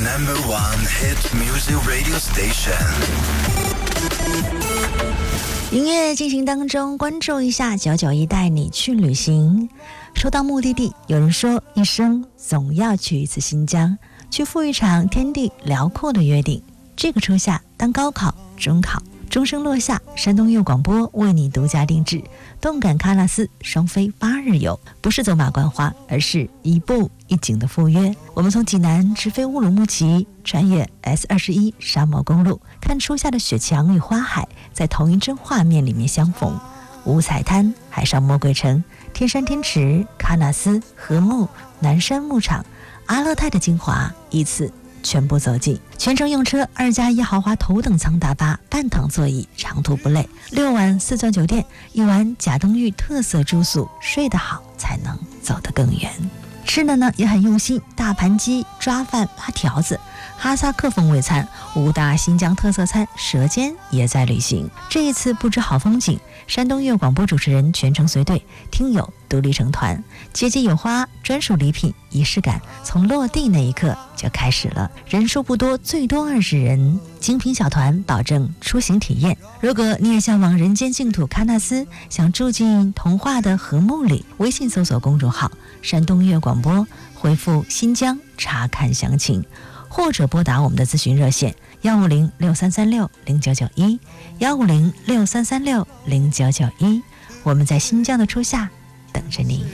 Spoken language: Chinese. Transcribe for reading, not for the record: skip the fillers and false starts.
No.1 hit music radio station。 音乐进行当中，关注一下991带你去旅行。说到目的地，有人说一生总要去一次新疆，去赴一场天地辽阔的约定。这个初夏，当高考、中考钟声落下，山东幼广播为你独家定制动感喀纳斯双飞8日游，不是走马观花，而是一步一景的赴约。我们从济南直飞乌鲁木齐，穿越 S21 沙漠公路，看初夏的雪墙与花海在同一帧画面里面相逢。五彩滩、海上魔鬼城、天山天池、喀纳斯、禾木、南山牧场、阿勒泰的精华，一次全部走进，全程用车2+1豪华头等舱大巴，半躺座椅，长途不累，6晚4钻酒店，1晚贾登峪特色住宿，睡得好才能走得更远。吃的呢也很用心，大盘鸡、抓饭、拉条子，哈萨克风味餐，5大新疆特色餐，舌尖也在旅行。这一次不止好风景，山东乐广播主持人全程随队，听友独立成团，节节有花，专属礼品，仪式感从落地那一刻就开始了。人数不多，最多20人，精品小团保证出行体验。如果你也向往人间净土喀纳斯，想住进童话的禾木里，微信搜索公众号山东乐广播，回复新疆查看详情，或者拨打我们的咨询热线15063360991 15063360991。我们在新疆的初夏等着你。